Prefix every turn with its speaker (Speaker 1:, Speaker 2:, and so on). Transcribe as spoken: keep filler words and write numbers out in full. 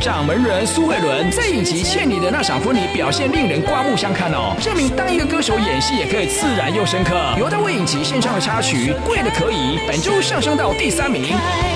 Speaker 1: 掌门人苏慧伦在影集《欠你的那场婚礼》表现令人刮目相看哦，证明当一个歌手演戏也可以自然又深刻。由他为影集献唱的插曲《贵的可以》，本周上升到第三名。